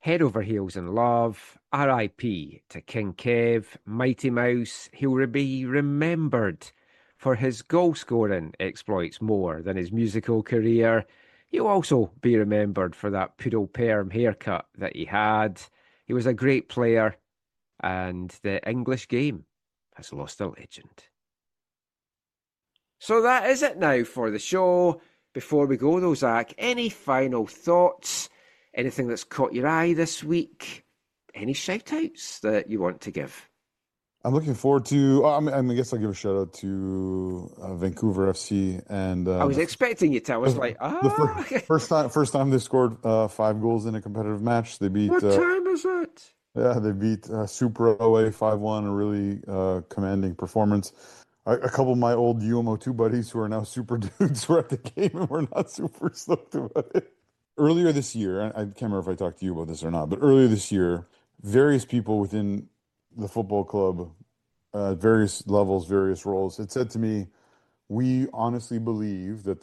Head over heels in love. R.I.P. to King Kev, Mighty Mouse. He'll be remembered for his goal scoring exploits more than his musical career. He'll also be remembered for that poodle perm haircut that he had. He was a great player, and the English game has lost a legend. So that is it now for the show. Before we go, though, Zach, any final thoughts? Anything that's caught your eye this week? Any shout outs that you want to give? I'm looking forward to. I guess I'll give a shout out to Vancouver FC and I was expecting you to. I was like, the first time they scored 5 goals in a competitive match. They beat what time is it? they beat Super OA 5-1. A really commanding performance. A couple of my old UMO2 buddies who are now super dudes were at the game and were not super stoked about it. Earlier this year, I can't remember if I talked to you about this or not, but earlier this year, various people within the football club, various levels, various roles, had said to me, "We honestly believe that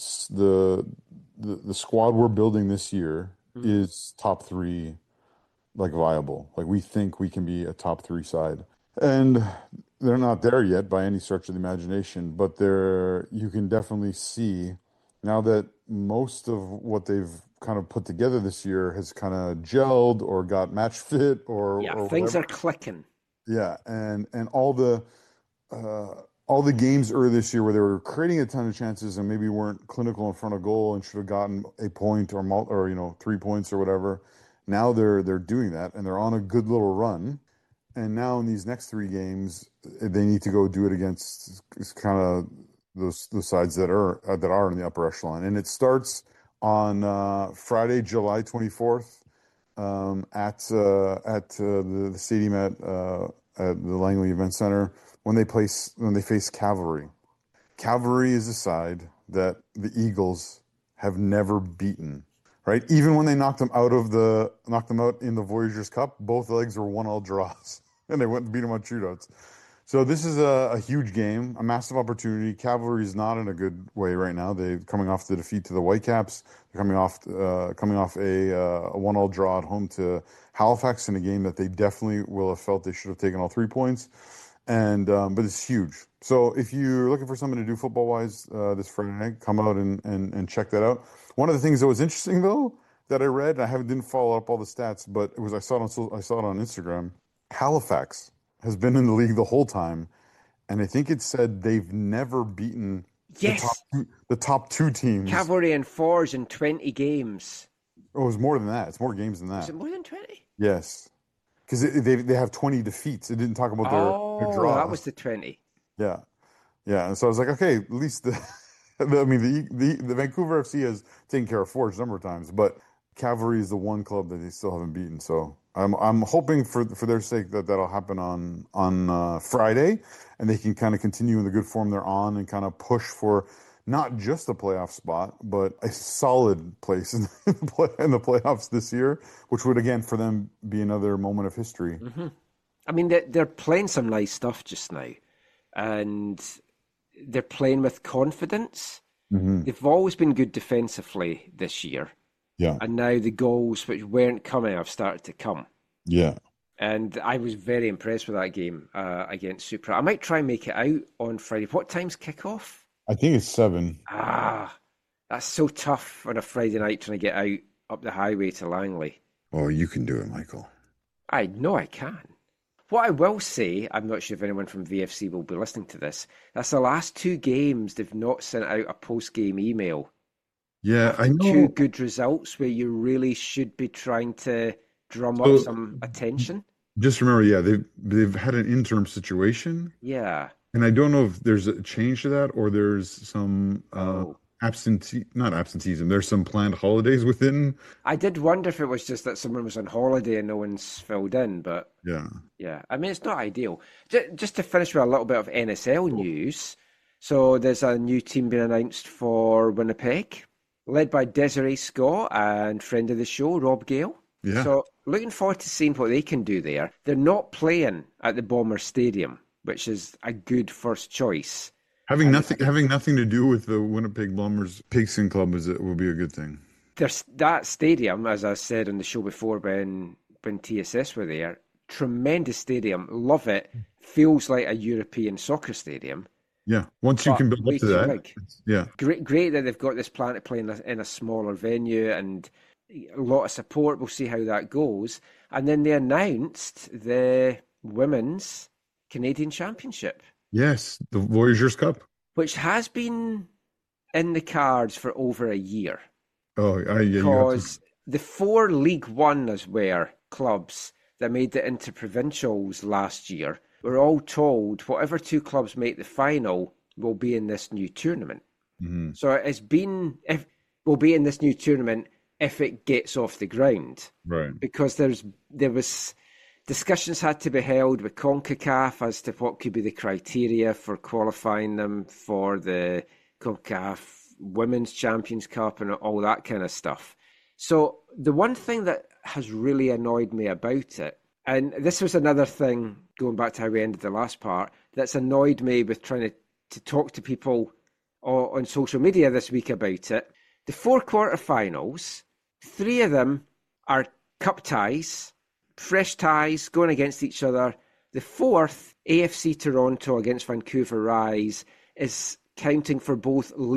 the squad we're building this year Mm. is top three, like viable. Like we think we can be a top three side." And they're not there yet by any stretch of the imagination, but they're you can definitely see now that most of what they've kind of put together this year has kind of gelled or got match fit Yeah, or things are whatever. clicking. Yeah, and all the games earlier this year where they were creating a ton of chances and maybe weren't clinical in front of goal and should have gotten a point or 3 points or whatever. Now they're doing that and they're on a good little run. And now in these next 3 games, they need to go do it against kind of those sides that are in the upper echelon. And it starts on Friday, July 24th, at the stadium at the Langley Event Center when they face Cavalry. Cavalry is a side that the Eagles have never beaten. Right, even when they knocked them out in the Voyageurs Cup, both legs were 1-1 draws, and they went and beat them on shootouts. So this is a huge game, a massive opportunity. Cavalry is not in a good way right now. They're coming off the defeat to the Whitecaps. They're coming off a 1-1 draw at home to Halifax in a game that they definitely will have felt they should have taken all 3 points. And but it's huge. So if you're looking for something to do football wise this Friday night, come out and check that out. One of the things that was interesting though that I read, I haven't didn't follow up all the stats, but it was I saw it on Instagram. Halifax has been in the league the whole time, and I think it said they've never beaten Yes, the top two teams. Cavalry and Forge in 20 games. Oh, it was more than that. It's more games than Was that. it more than 20? Yes, because they have 20 defeats. It didn't talk about their Oh, that was draws. the 20. Yeah. Yeah, and so I was like, okay, at least I mean the Vancouver FC has taken care of Forge a number of times, but Cavalry is the one club that they still haven't beaten. So I'm hoping for their sake that that'll happen on Friday, and they can kind of continue in the good form they're on and kind of push for not just a playoff spot, but a solid place in the playoffs this year, which would again for them be another moment of history. Hmm. I mean, they're playing some nice stuff just now, and they're playing with confidence. Hmm. They've always been good defensively this year, Yeah, and now the goals which weren't coming have started to come. yeah. And I was very impressed with that game against Supra. I might try and make it out on Friday. What time's kickoff? I think it's 7. Ah, that's so tough on a Friday night trying to get out up the highway to Langley. Oh, you can do it, Michael. I know I can. What I will say, I'm not sure if anyone from VFC will be listening to this, that's the last 2 games they've not sent out a post-game email Yeah, I after two know. good results where you really should be trying to drum up So some attention. just remember, yeah, they've had an interim situation, Yeah. and I don't know if there's a change to that or there's some Oh. not absenteeism. There's some planned holidays within. I did wonder if it was just that someone was on holiday and no one's filled in, but Yeah. yeah, I mean, it's not ideal. Just to finish with a little bit of NSL news. So there's a new team being announced for Winnipeg, led by Desiree Scott and friend of the show, Rob Gale. Yeah. So looking forward to seeing what they can do there. They're not playing at the Bomber Stadium, which is a good first choice. Having And nothing to do with the Winnipeg Bombers Pigskin Club will be a good thing. there's that stadium, as I said on the show before when TSS were there, tremendous stadium, love it. Feels like a European soccer stadium, Yeah. Once you but can build up way to too that, big. yeah. Great that they've got this plan to play in a smaller venue and a lot of support. We'll see how that goes. And then they announced the Women's Canadian Championship, Yes. The Voyageurs Cup. which has been in the cards for over a year Oh, yeah, you have to. because the four League One as were clubs that made it into provincials last year were all told whatever two clubs make the final will be in this new tournament. Hmm. So it's been if will be in this new tournament if it gets off the ground. Right. Because there was discussions had to be held with CONCACAF as to what could be the criteria for qualifying them for the CONCACAF Women's Champions Cup and all that kind of stuff. So the one thing that has really annoyed me about it, and this was another thing going back to how we ended the last part, that's annoyed me with trying to talk to people on social media this week about it. The four quarterfinals, three of them are cup ties, fresh ties going against each other. The fourth, AFC Toronto against Vancouver Rise, is counting for both